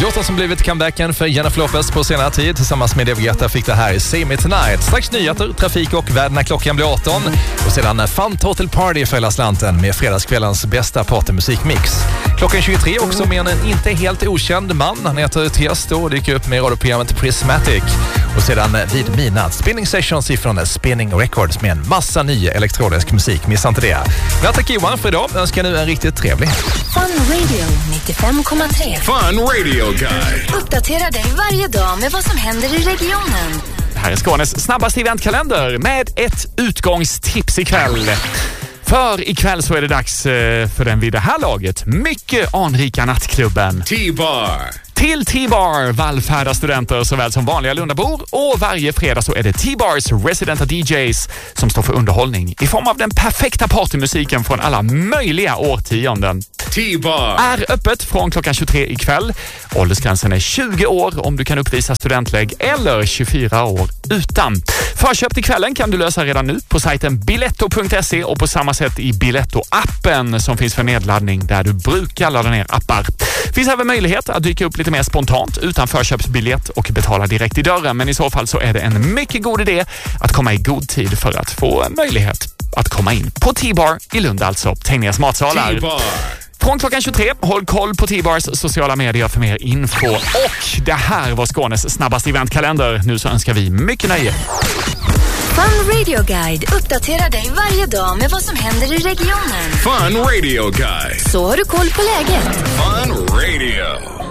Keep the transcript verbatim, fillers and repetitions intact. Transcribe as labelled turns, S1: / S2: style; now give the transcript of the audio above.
S1: Låten som blivit comebacken för Jennifer Lopez på senare tid tillsammans med David Guetta fick det här i See Me Tonight. Strax nyheter, trafik och värld när klockan blir arton. Och sedan Fun Total Party för hela slanten med fredagskvällens bästa partymusikmix. Klockan tjugotre också med en inte helt okänd man. Han heter Tiesto och dyker upp med radioprogrammet Prismatic. Och sedan vid midnatt Spinning Sessions ifrån Spinning Records med en massa ny elektronisk musik. Missa inte det. Jag tackar Johan för idag. Önskar nu en riktigt trevlig.
S2: Fun Radio nittiofem komma tre.
S3: Fun Radio Guide.
S2: Uppdatera dig varje dag med vad som händer i regionen.
S4: Här är Skånes snabbaste eventkalender med ett utgångstips ikväll. För ikväll så är det dags för den vid det här laget mycket anrika nattklubben
S3: T-Bar.
S4: Till T-Bar vallfärdar studenter såväl som vanliga Lundabor, och varje fredag så är det T-Bars residenta D Js som står för underhållning i form av den perfekta partymusiken från alla möjliga årtionden.
S3: T-Bar
S4: Är öppet från klockan tjugotre ikväll. Åldersgränsen är tjugo år om du kan uppvisa studentlägg eller tjugofyra år utan. Förköp till kvällen kan du lösa redan nu på sajten biletto punkt se och på samma sätt i Biletto-appen som finns för nedladdning där du brukar ladda ner appar. Finns även möjlighet att dyka upp lite mer spontant utan förköpsbiljett och betala direkt i dörren, men i så fall så är det en mycket god idé att komma i god tid för att få möjlighet att komma in på T-Bar i Lund, alltså Tegnias matsalar.
S3: T-Bar.
S4: Från klockan tjugotre, håll koll på T-Bars sociala medier för mer info. Och det här var Skånes snabbaste eventkalender. Nu så önskar vi mycket nöje.
S2: Fun Radio Guide uppdaterar dig varje dag med vad som händer i regionen.
S3: Fun Radio Guide.
S2: Så har du koll på läget.
S3: Fun Radio.